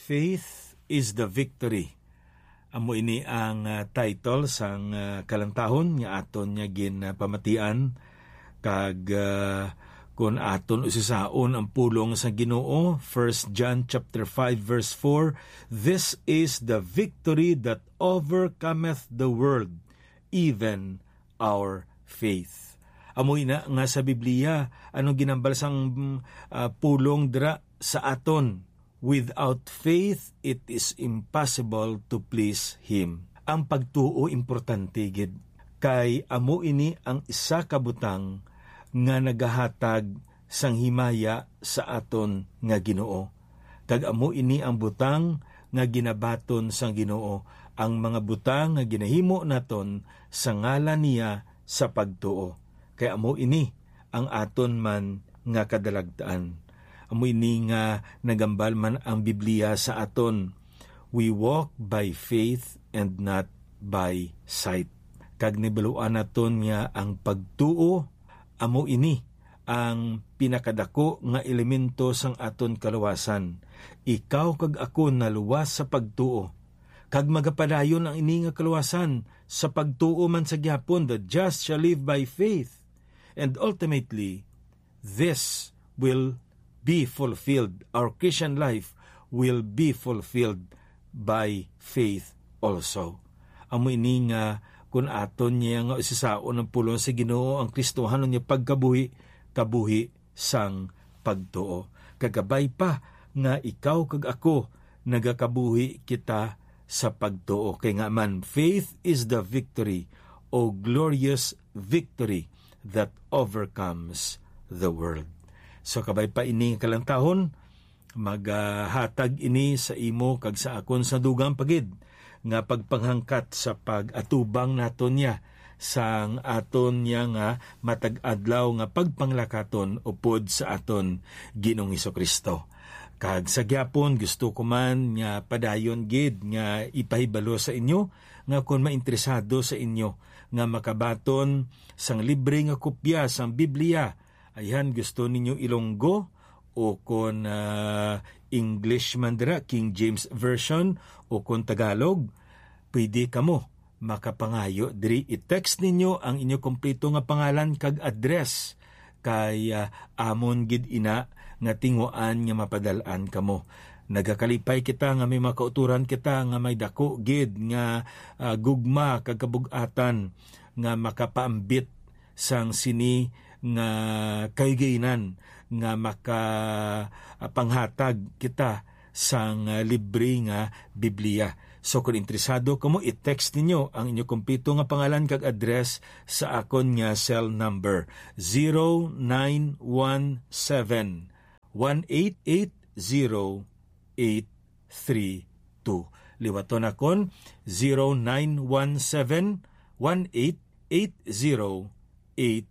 Faith is the victory. Amo ini ang title sang kalantahon nga aton nga ginpamatian kag kun aton usisaon ang pulong sa Ginoo. 1 John chapter 5 verse 4, "This is the victory that overcometh the world, even our faith." Amoy na nga sa Biblia anong ginambal sang pulong dira sa aton. Without faith, it is impossible to please Him. Ang pagtuo importante gid kay amo ini ang isa ka butang nga nagahatag sang himaya sa aton nga Ginoo. Kag amo ini ang butang nga ginabaton sang Ginoo, ang mga butang nga ginahimo naton sa ngalan niya sa pagtuo. Kay amo ini ang aton man nga kadalagtaan. Amoy ni nga nagambal man ang Biblia sa aton. We walk by faith and not by sight. Kag nibaluan naton nga ang pagtuo, amo ini ang pinakadako nga elemento sang aton kaluwasan. Ikaw kag ako naluwas sa pagtuo. Kag magapadayon ang ini nga kaluwasan sa pagtuo man sa gyapon. The just shall live by faith. And ultimately, this will be fulfilled. Our Christian life will be fulfilled by faith also. Amo ini nga kung aton niya nga isisaon ng pulong sa Ginoo ang Kristohanon niya pagkabuhi, kabuhi sang pagtuo. Kagabay pa nga ikaw kag ako nagakabuhi kita sa pagtuo. Kay nga man, faith is the victory, o glorious victory that overcomes the world. So kabay pa ini kalantahon, maghatag ini sa imo kag sa akon sa dugang pagid nga pagpanghangkat sa pag-atubang naton niya sang aton niya nga matag-adlaw nga pagpanglakaton upod sa aton Ginoong Hesukristo. Kag sa gyapon gusto ko man nga padayon gid nga ipahibalo sa inyo nga kung mainteresado sa inyo nga makabaton sang libre nga kopya sang Biblia. Ayan, gusto ninyo Ilonggo o kung English man dira, King James Version o kung Tagalog, pwede kamo makapangayo diri. I-text ninyo ang inyo kompleto nga pangalan kag address kay amon gid ina nga tinguan nga mapadalaan kamo. Nagakalipay kita nga may makauturan kita nga may dako gid nga gugma kag kabug-atan nga makapaambit sang sini nga kaygayinan nga makapanghatag kita sang libre nga Biblia. So kung interesado kamo, i-text ninyo ang inyo kompleto nga pangalan kag address sa akon nga cell number 0917-1880-832. Liwaton akon 0917-1880-832.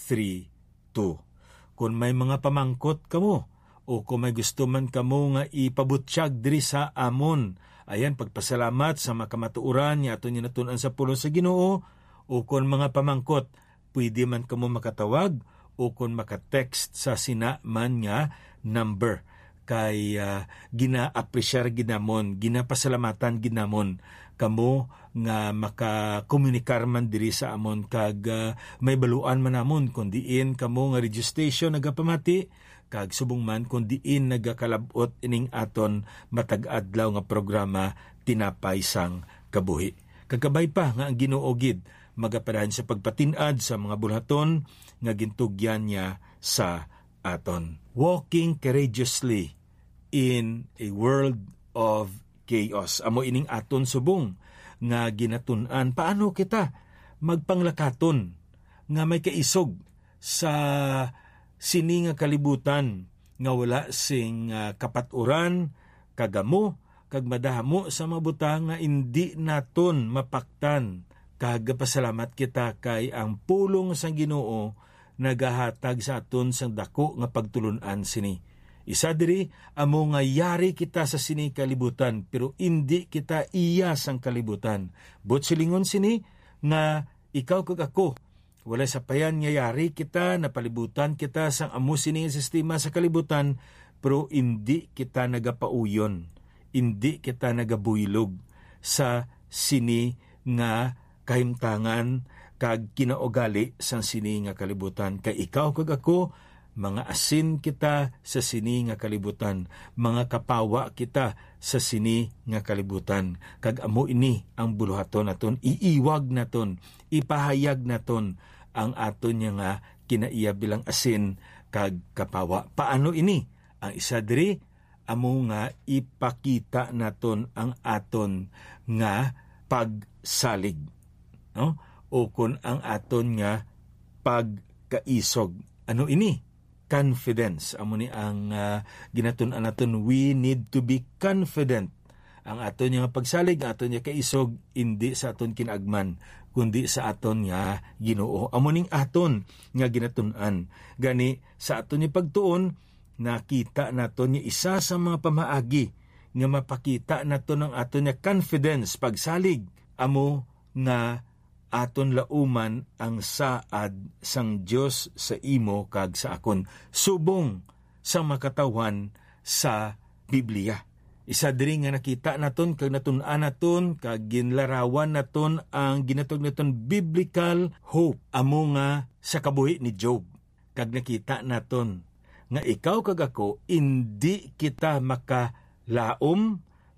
Kung may mga pamangkot kamo o kung may gusto man kamo nga ipabutsyag diri sa amon, ayan, pagpasalamat sa makamatuuran niya ato niya natunan sa pulong sa Ginoo, o kung mga pamangkot pwede man kamo makatawag o kung makatext sa sina man nga number kay gina-appreciate ginamon, ginapasalamatan ginamon kamo nga makakomunikar man diri sa amon kag may baluan man namon kun diin kamo nga radio station nagapamati kag subong man kun diin nagakalabot ining aton matag-adlaw nga programa Tinapay sang Kabuhi. Kagabay pa nga ang Ginoo gid magapadayon sa pagpatin-ad sa mga bulhaton nga gintugyan niya sa aton. Walking courageously in a world of chaos. Amo ining aton subong nga ginatun-an paano kita magpanglakaton nga may kaisog sa sini nga kalibutan nga wala sing kapaturan kagamo kag madahamo sa mabutang nga indi naton mapaktan. Kag pasalamat kita kay ang pulong sang Ginoo nagahatag sa aton sang dako nga pagtulunan sini. Isa diri amo nga yari kita sa sini kalibutan pero indi kita iya sang kalibutan. But silingon sini nga ikaw kag ako wala sapayan nga yari kita napalibutan kita sang amo sini nga sistema sa kalibutan pero indi kita nagapauyon. hindi kita nagabuylog sa sini nga kahimtangan kag kinaugali sang sini nga kalibutan. Kay ikaw kag ako, mga asin kita sa sini nga kalibutan, mga kapawa kita sa sini nga kalibutan. Kag amo ini ang buluhaton naton, iiwag naton, ipahayag naton ang aton niya nga kinaiya bilang asin kag kapawa. Paano ini? Ang isa diri, amo nga ipakita naton ang aton nga pagsalig, no? O kun ang aton nga pagkaisog. Ano ini? Confidence. Amo ni ang ginatun-an naton, we need to be confident. Ang aton nga pagsalig, aton nga kaisog, hindi sa aton kinagman, kundi sa aton nga Ginoo. Amo ning aton nga ginatun-an. Gani sa aton nga pagtuon, nakita naton nga isa sa mga pamaagi nga mapakita naton ang aton nga confidence, pagsalig. Amo nga aton lauman ang saad sang Dios sa imo kag sa akon, subong sa makatawan sa Biblia. Isa diri nga nakita naton kag natun-an naton kag ginlarawan naton ang ginatog naton biblical hope, amo nga sa kabuhi ni Job. Kag nakita naton nga ikaw kag ako, hindi kita makalaom,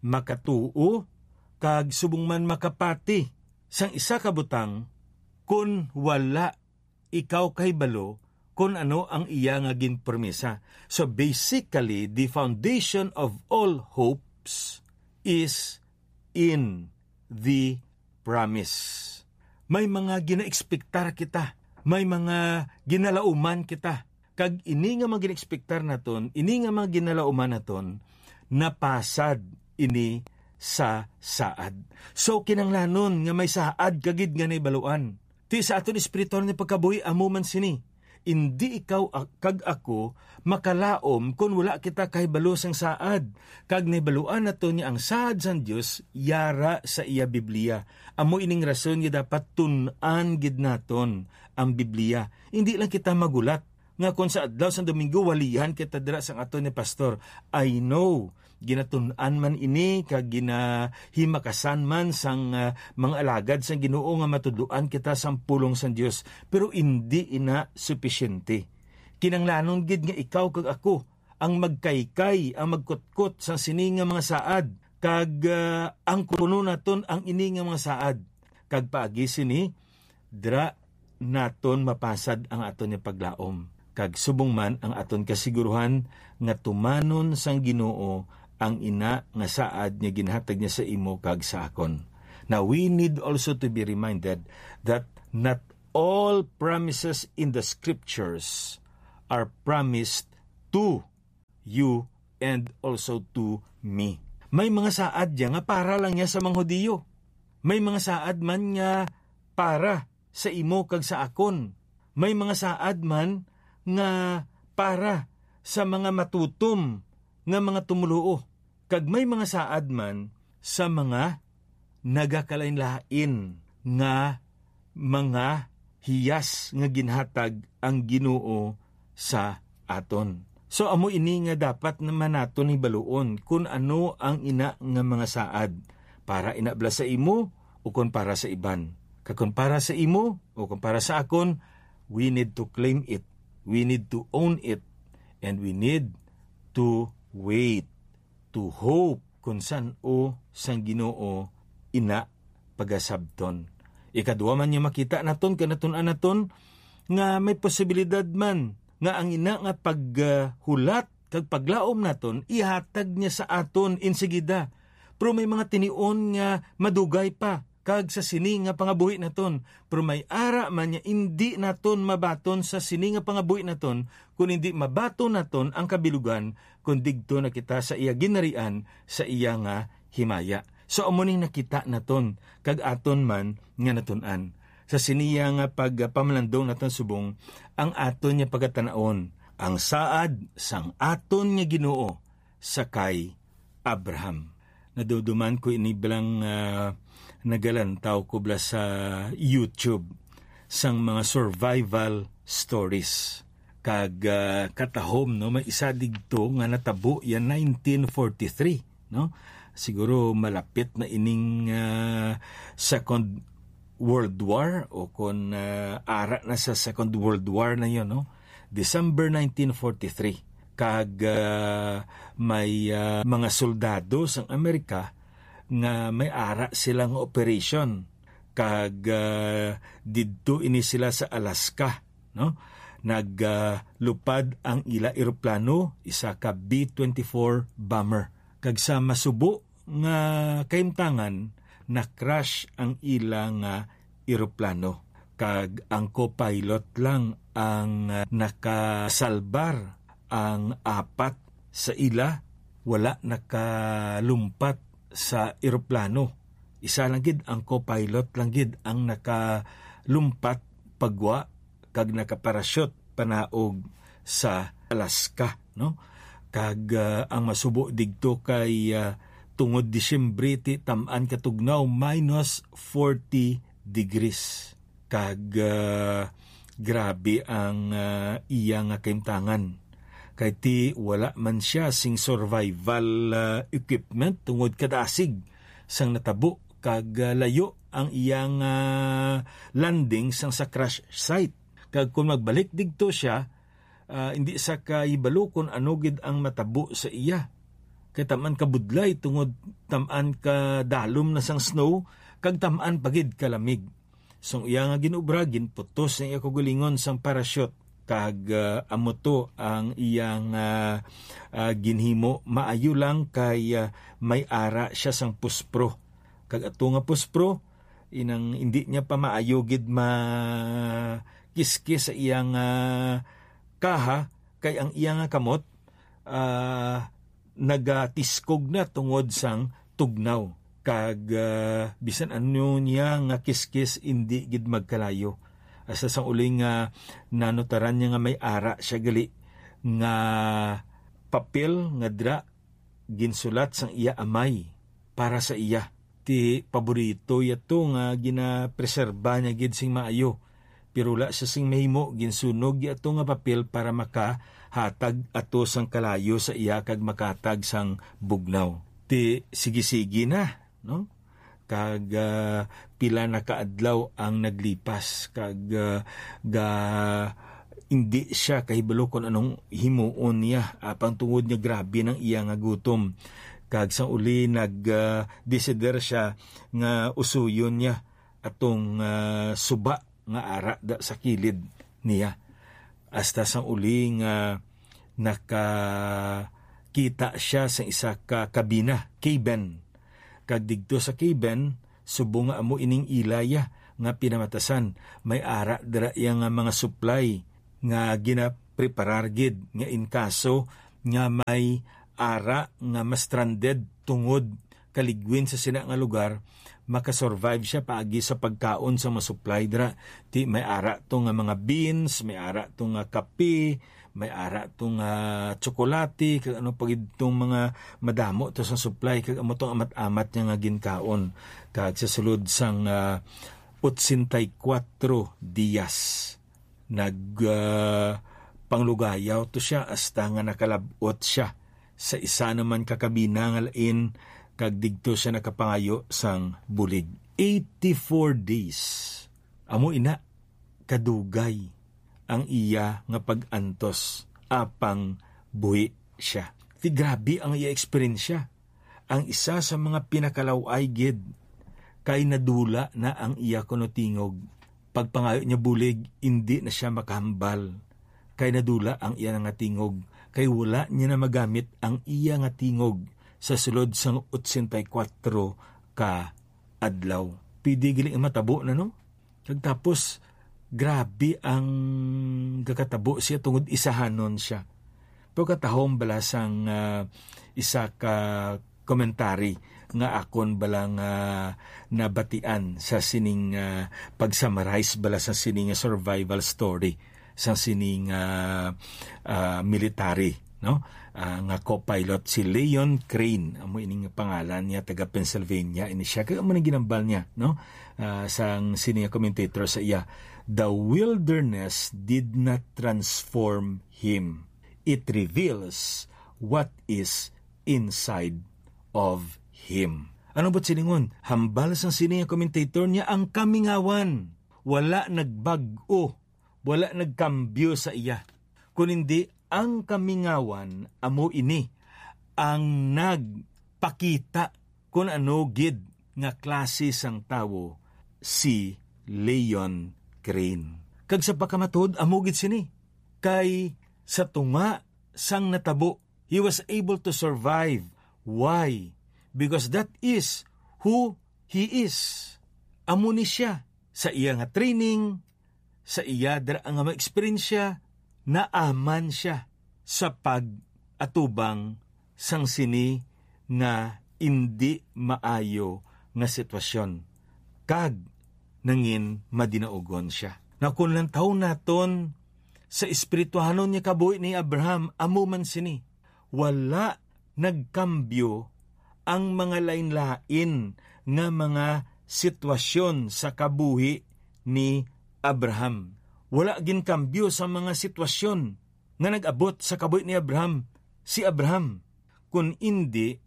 makatuo, kag subong man makapati sang isa ka butang kun wala ikaw kay balo kung ano ang iya nga ginpermisa. So basically, the foundation of all hopes is in the promise. May mga gina-ekspektar kita, may mga ginalauman kita. Kag ini nga mga gina-ekspektar naton, ini nga mga ginalauman naton, napasad ini sa saad. So kinanglanon nga may saad kagid nga naibaluan. Ti sa aton espiritual ni pagkabuhi amo man sini. Hindi ikaw kag ako makalaom kung wala kita kahibalo sang saad. Kag naibaluan nato niya ang saad sang Dios yara sa iya Biblia. Amo ining rason nga dapat tun-an gid naton ang Biblia. Hindi lang kita magulat nga kung sa adlaw sa Domingo walihan kita dira sang aton ni pastor. I know ginatun-an man ini kag ginahimakasan man sang mga alagad sang Ginoo nga matudloan kita sang pulong sang Dios, pero hindi ina sufisyente. Kinanglanon gid nga ikaw kag ako ang magkaykay, ang magkutkot sang sini nga mga saad, kag ang kuno naton ang ini nga mga saad. Kag paagi sini dra naton mapasad ang aton nga paglaom. Kag subong man ang aton kasiguruhan nga tumanon sang Ginoo ang ina nga saad nga ginhatag niya sa imo kag sa akon. Now we need also to be reminded that not all promises in the scriptures are promised to you and also to me. May mga saad diya nga para lang niya sa mga Hudiyo. May mga saad man nga para sa imo kag sa akon. May mga saad man nga para sa mga matutom nga mga tumuluo. Kag may mga saad man sa mga nagakalain-lain nga mga hiyas nga ginhatag ang Ginoo sa aton. So amo ini nga dapat naman naton hibaluon kung ano ang ina nga mga saad para inabla sa imo o kung para sa iban. Kag kung para sa imo o kung para sa akon, we need to claim it. We need to own it, and we need to wait, to hope kung saan o sang Ginoo ina pagasabton. Ikaduwa man niya makita naton, kanatun-an naton, nga may posibilidad man, nga ang ina nga paghulat, kag paglaom naton, ihatag niya sa aton insigida. Pero may mga tinion nga madugay pa, kag sa sini nga pangabuhi naton. Pero may ara man niya, hindi naton mabaton sa sini nga pangabuhi naton, kung hindi mabaton naton ang kabilugan, kung digto na kita sa iya ginarian, sa iya nga himaya. So amuning nakita naton, kag aton man nga natun-an. Sa siniya nga pagpamalandong naton subong, ang aton nga pagkatanaon, ang saad sang aton nga Ginoo sakay Abraham. Naduduman ko ini bilang nagalantaw ko bla sa YouTube sang mga survival stories. Kag katahom no, may isa digto nga natabo yan 1943. no? Siguro malapit na ining Second World War o kung ara na sa Second World War na yon, no? December 1943 kag may mga soldado sa Amerika nga may ara silang operation kag didto ini sila sa Alaska, no? Naglupad ang ila eroplano, isa ka B-24 bomber. Kag sa masubo nga kaimtangan, na-crash ang ilang eroplano. Kag ang co-pilot lang ang nakasalbar. Ang apat sa ila wala nakalumpat sa eroplano. Isa lang gid ang co-pilot lang gid ang nakalumpat pagwa kag nakaparachute panaog sa Alaska, no? Kag ang masubo digto kay tungod Disyembre ti tam-an katugnaw -40 degrees. Kag grabe ang iya nga kaimtangan. Kay ti wala man siya sing survival equipment tungod kadasig sang natabo kag layo ang iyang landing sang sa crash site. Kag kung magbalik digto siya, hindi sa kaibalo kung ano gid ang matabo sa iya. Kay taman ka budlay tungod taman ka dalom na sang snow, kag taman pagid kalamig. So iya nga ginubra, ginputos ang iya kagulingon sang parachute, kag amoto ang iyang ginhimo. Maayo lang kay may ara siya sang puspro. Kag ato nga puspro, inang hindi niya pa maayo gid kiskis sa iyang kaha, kay ang iyang kamot nagatiskog na tungod sang tugnaw. Kag bisan ano niya nga kiskis hindi gid magkalayo. Asa sang uling nanotaran niya nga may ara siya gali nga papel nga dra ginsulat sang iya amay para sa iya. Ti paborito yato nga ginapreserba niya gid sing maayo. Pero wala siya sing mahimo, ginsunog yato nga papel para makahatag ato sang kalayo sa iya kag makatag sang bugnaw. Ti sige-sige na, no? Kag pila na kaadlaw ang naglipas, kag hindi siya kahibalo kung anong himuon niya, apang tungod niya grabe ng iya nga gutom. Kag sang uli nag-desider siya nga usuyon niya atong suba nga ara da sa kilid niya. Hasta sang uli nga nakakita siya sa isa ka kabina, cabin. Kag digto sa cabin, subo nga amo ining ilaya nga pinamatasan. May ara dira yang mga supply nga ginapreparar gid nga in kaso nga may ara nga ma-stranded tungod kaligwin sa sina nga lugar, makasurvive siya paagi sa pagkaon sa masupply dira. Ti may ara to nga mga beans, may ara to nga kape, may ara to nga tsokolate, kag ano pagid tong mga madamo to sa supply, kag amo tong amat-amat niya nga ginkaon. Kag sa sulod sang 84 días panglugayaw to siya hasta nga nakalabot siya sa isa naman kakabina nga lain, kag digto siya nakapangayo sang bulig. 84 days. Amo ina, kadugay ang iya nga pag-antos apang buhi siya. Ti grabe ang iya experience siya. Ang isa sa mga pinakalaway gid kay nadula na ang iya kuno tingog. Pagpangayo niya bulig, hindi na siya makahambal. Kay nadula ang iya nga tingog. Kay wala niya na magamit ang iya nga tingog sa sulod sang 84 ka adlaw. Pidi giling matabo na, no? Tapos grabe ang gakatabo siya tungod isahanon siya. Pagkatahong bala sang isa ka komentary nga akon balang nabatian sa sining pag-summarize bala sa sining survival story sa sining military, no? Nga co-pilot si Leon Crane, amo ining pangalan niya, taga Pennsylvania ini siya, kaya amo nang ginambal niya, no? Sang sining commentator sa iya, the wilderness did not transform him, it reveals what is inside of Him. Ano ba't siningon? Hambal sang sini nga commentator niya, ang kamingawan. Wala nagbag-o, wala nagkambyo sa iya. Kung hindi, ang kamingawan, amo ini, ang nagpakita kung ano gid nga klase sang tawo si Leon Crane. Kag sa pakamatod, amo gid sini. Kay sa tunga sang natabo, he was able to survive. Why? Because that is who he is. Amo ni siya. Sa iya nga training, sa iya nga ma-experience naaman siya sa pag-atubang sang sini nga hindi maayo nga sitwasyon. Kag nangin madinaugon siya. Na kung lang taon naton sa espirituhanon niya kabuhi ni Abraham, amo man sini. Wala nagkambyo ang mga lain-lain nga mga sitwasyon sa kabuhi ni Abraham. Wala gin kambyo sa mga sitwasyon nga nag-abot sa kabuhi ni Abraham, si Abraham, kung hindi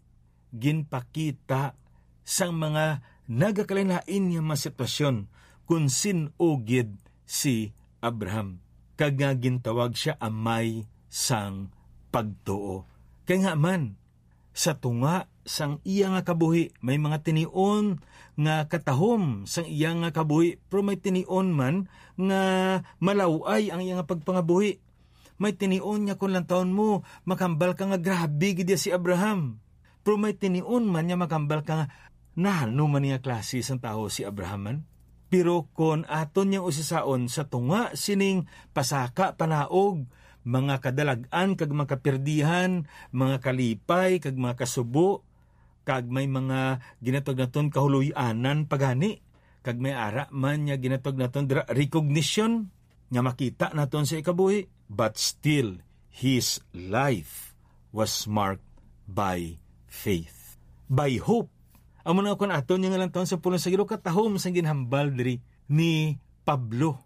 ginpakita sang mga nagakalain-lain nga mga sitwasyon kung sinugid si Abraham. Kag nga gintawag siya amay sang pagtuo. Kaya nga man, sa tunga sang iya nga kabuhi, may mga tinion nga katahom sang iya nga kabuhi, pero may tinion man nga malaway ang iya nga pagpangabuhi. May tinion niya kung lang taon mo, makambal ka nga grabe gid si Abraham. Pero may tinion man niya makambal ka nga, nahano man niya klase sang tao si Abraham man. Pero kung aton niyang usisaon sa tunga sining pasaka panaog, mga kadalagan kag mga kapirdihan, mga kalipay kag mga kasubo, kag may mga ginatog naton kahuluy-anan pagani, kag may ara man niya ginatog naton recognition nga makita naton sa ikabuhi, but still his life was marked by faith, by hope. Amo na kun aton nga lang taon sa pulong sa Ginoo katahom sang ginhambal diri ni Pablo.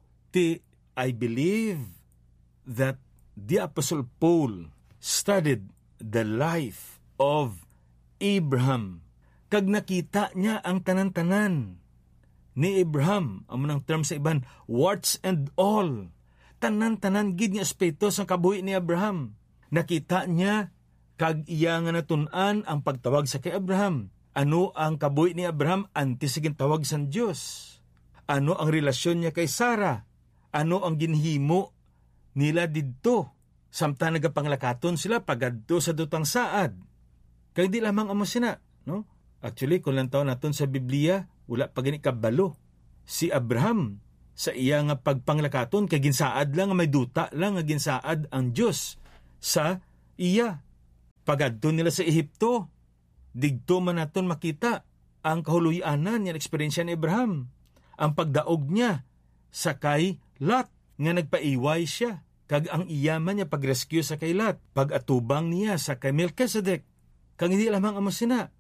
I believe that the Apostle Paul studied the life of Abraham. Kag nakita niya ang tanan-tanan ni Abraham. Amo nang term sa iban, warts and all. Tanan-tanan gid nga aspeto sa kabuhi ni Abraham. Nakita niya kag iya nga natun-an ang pagtawag sa kay Abraham. Ano ang kabuhi ni Abraham antes sa gintawag sa Dios? Ano ang relasyon niya kay Sarah? Ano ang ginhimo nila didto? Samtang nagapanglakaton sila pagadto sa dutang saad. Kaya di lamang amo sina, no? Actually, kung lang taon naton sa Biblia, wala pa gani kabalo. Si Abraham, sa iya nga pagpanglakaton, kay ginsaad lang, may duta lang nga ginsaad ang Diyos sa iya. Pagadto nila sa Ehipto, digto man naton makita ang kahuluy-anan yung eksperyensya ni Abraham. Ang pagdaog niya sa kay Lot, nga nagpaiway siya. Kag ang iyaman niya pag-rescue sa kay Lot, pag-atubang niya sa kay Melchizedek. Kang hindi lamang amo sina,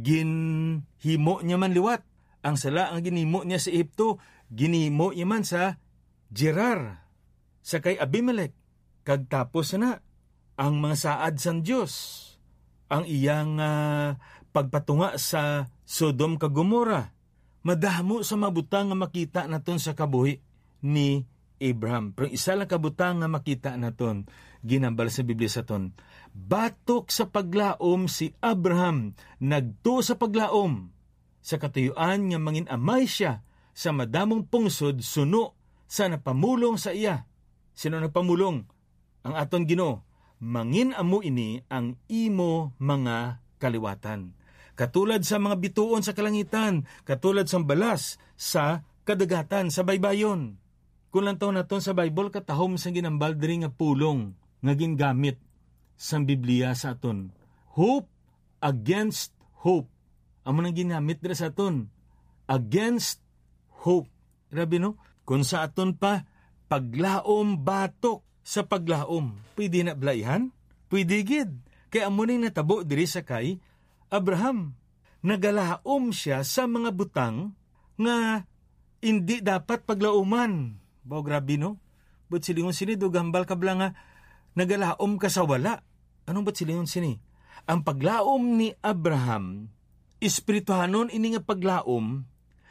ginhimo niya man liwat. Ang sala ang ginhimo niya sa Ehipto, ginhimo niya man sa Gerar, sa kay Abimelech. Kag tapos na ang mga saad sa Diyos. Ang iyang pagpatunga sa Sodom kag Gomorrah. Madamo sa mabutang nga makita naton sa kabuhi ni Abraham. Pero isa lang kabutang nga makita naton, ginambal sa Biblia sa ton. Batok sa paglaom si Abraham, nagto sa paglaom. Sa katuyuan nga mangin amay siya sa madamong pungsod suno sa napamulong sa iya. Sino nagpamulong? Ang aton Ginoo. Mangin amo ini ang imo mga kaliwatan. Katulad sa mga bituon sa kalangitan, katulad sa balas sa kadagatan, sa baybayon. Kung lang taon naton sa Bible, katahom sa ginambal diri nga pulong nga gingamit sa Biblia sa aton. Hope against hope. Amo nang ginamit diri sa aton. Against hope. Grabe no? Kung sa aton pa, paglaom batok sa paglaom. Pwede na blayhan? Pwede gid. Kaya amo ning natabo diri sa kay Abraham. Nagalaom siya sa mga butang nga hindi dapat paglauman. Bao grabe no? Ba't silingon sini do gambal ka bala nga nagalaom ka sa wala? Anong ba't silingon sini? ang paglaom ni Abraham, espirituhanon ini nga paglaom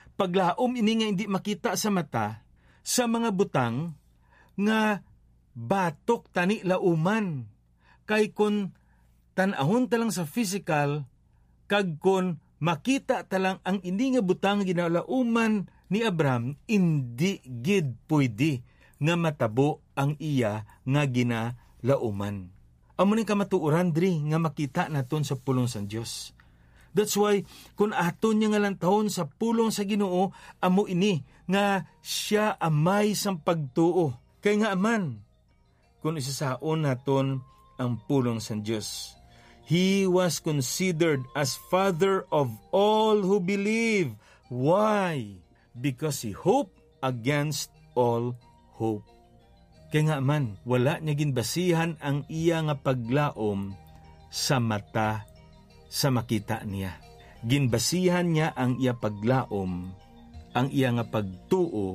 ini nga hindi makita sa mata, sa mga butang nga batok tani lauman. Kay kun tanahon talang sa physical, kag kun makita talang ang ini nga butang ginalauman ni Abraham, hindi gid pwede nga matabo ang iya nga ginalauman. Amo ning kamatuoran diri nga makita naton sa pulong sa Dios. That's why, kung aton niya nga lantahon sa pulong sa Ginoo, amo ini nga siya amay sang pagtuo. Kay nga aman, kung isasaon naton ang pulong sa Diyos, He was considered as Father of all who believe. Why? Because He hoped against all hope. Kay nga aman, wala niya ginbasihan ang iya nga paglaom sa mata sa makita niya. Ginbasihan niya ang iya paglaom, ang iya nga pagtuo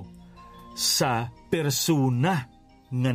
sa persona nga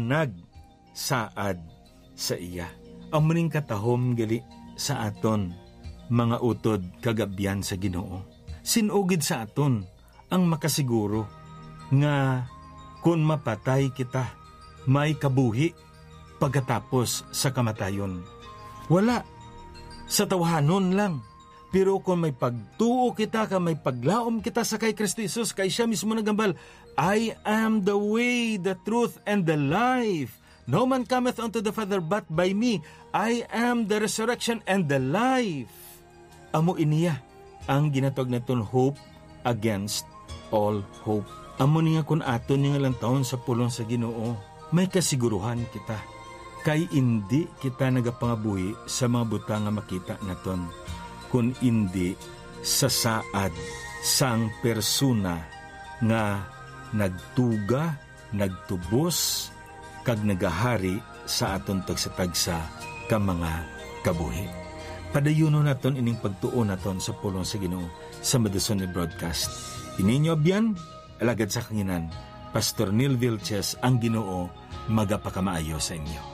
nagsaad sa iya. Ang muning katahom gali sa aton, mga utod kagabyan sa Ginoo. Sinugid sa aton ang makasiguro nga kung mapatay kita, may kabuhi pagkatapos sa kamatayon. Wala. Sa tawahanon lang. Pero kung may pagtuo kita, may paglaom kita sa kay Kristo Jesus, kay siya mismo nagambal, I am the way, the truth, and the life. No man cometh unto the Father but by me. I am the resurrection and the life. Amo iniya ang ginatawag naton hope against all hope. Amo niya kung aton niya lang taon sa pulong sa Ginoo, may kasiguruhan kita. Kay hindi kita nagapangabuhi sa mga butang nga makita naton, kun hindi sa saad sang persona nga nagtuga, nagtubos, kag nagahari sa aton tagsa-tagsa ka mga kabuhi. Padayuno naton ining pagtuo naton sa pulong sa Ginoo sa Madison Broadcast. Ininyo abyan, alagad sa kanginan, Pastor Neil Vilches, ang Ginoo magapakamaayo sa inyo.